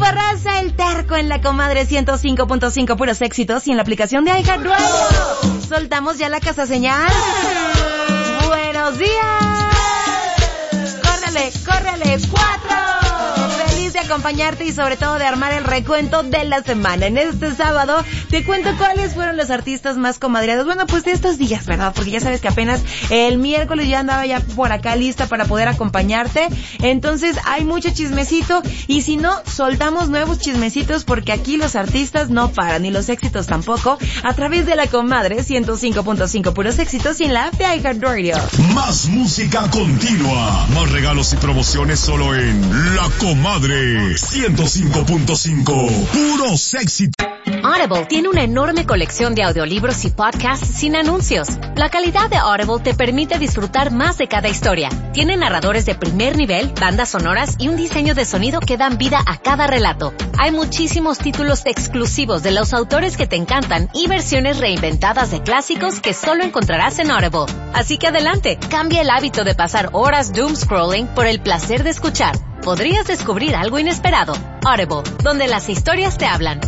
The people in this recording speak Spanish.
Barraza, el terco en la comadre 105.5, puros éxitos, y en la aplicación de iHeartRadio. Soltamos ya la casa señal. Buenos días. Córrele, 4. Feliz de acompañarte y sobre todo de armar el recuento de la semana. En este sábado te cuento cuáles fueron los artistas más comadreados. Bueno, pues de estos días, ¿verdad? Porque ya sabes que apenas el miércoles ya andaba ya por acá lista para poder acompañarte. Entonces hay mucho chismecito y si no, soltamos nuevos chismecitos porque aquí los artistas no paran y los éxitos tampoco. A través de la comadre 105.5, puros éxitos, y en la app de iHeartRadio. Más música continua, más regalos y promociones solo en La Comadre 105.5, puros éxitos. Audible tiene una enorme colección de audiolibros y podcasts sin anuncios. La calidad de Audible te permite disfrutar más de cada historia. Tiene narradores de primer nivel, bandas sonoras y un diseño de sonido que dan vida a cada relato. Hay muchísimos títulos exclusivos de los autores que te encantan y versiones reinventadas de clásicos que solo encontrarás en Audible. Así que adelante, cambia el hábito de pasar horas doom scrolling por el placer de escuchar. Podrías descubrir algo inesperado. Audible, donde las historias te hablan.